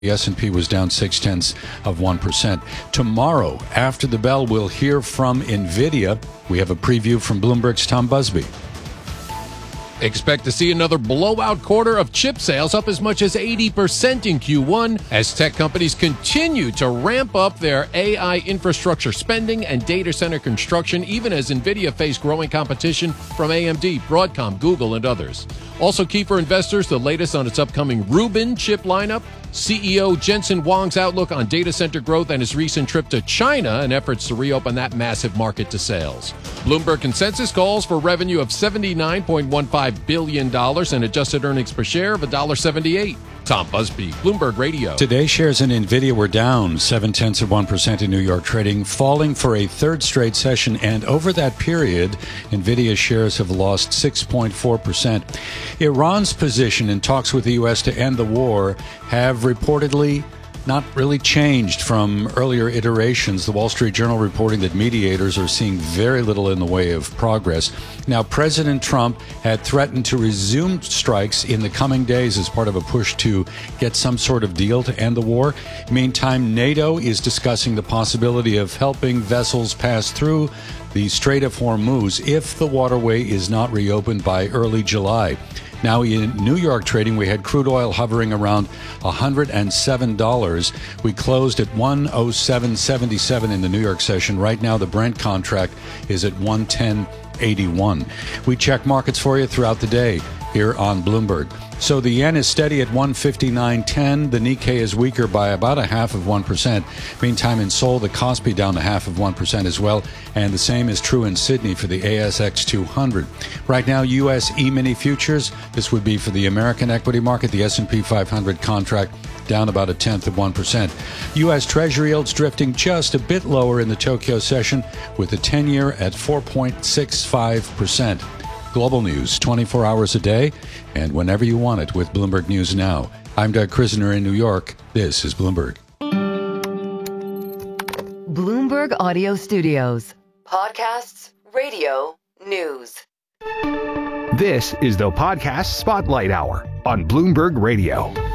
The S&P was down 0.6%. Tomorrow, after the bell, we'll hear from NVIDIA. We have a preview from Bloomberg's Tom Busby. Expect to see another blowout quarter of chip sales, up as much as 80% in Q1 as tech companies continue to ramp up their AI infrastructure spending and data center construction, even as NVIDIA faced growing competition from AMD, Broadcom, Google, and others. Also key for investors, the latest on its upcoming Rubin chip lineup, CEO Jensen Huang's outlook on data center growth, and his recent trip to China and efforts to reopen that massive market to sales. Bloomberg consensus calls for revenue of $79.15 billion and adjusted earnings per share of $1.78. Tom Busby, Bloomberg Radio. Today, shares in NVIDIA were down 0.7% in New York trading, falling for a third straight session. And over that period, NVIDIA shares have lost 6.4%. Iran's position in talks with the U.S. to end the war have reportedly not really changed from earlier iterations. The Wall Street Journal reporting that mediators are seeing very little in the way of progress. Now, President Trump had threatened to resume strikes in the coming days as part of a push to get some sort of deal to end the war. Meantime, NATO is discussing the possibility of helping vessels pass through the Strait of Hormuz if the waterway is not reopened by early July. Now, in New York trading, we had crude oil hovering around $107. We closed at 107.77 in the New York session. Right now, the Brent contract is at 110.81. We check markets for you throughout the day here on Bloomberg. So the yen is steady at 159.10. The Nikkei is weaker by about 0.5%. Meantime, in Seoul, the Kospi down 0.5% as well. And the same is true in Sydney for the ASX 200. Right now, U.S. E-mini futures. This would be for the American equity market. The S&P 500 contract down about 0.1%. U.S. Treasury yields drifting just a bit lower in the Tokyo session with the 10-year at 4.65%. Global news 24 hours a day and whenever you want it with Bloomberg News Now. I'm Doug Krisner in New York. This is Bloomberg. Bloomberg Audio Studios. Podcasts, radio, news. This is the Podcast Spotlight Hour on Bloomberg Radio.